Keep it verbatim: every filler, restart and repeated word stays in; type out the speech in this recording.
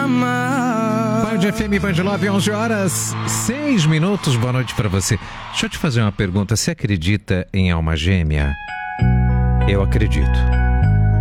amar. Band F M, Band Love, onze horas, seis minutos. Boa noite pra você. Deixa eu te fazer uma pergunta. Você acredita em alma gêmea? Eu acredito.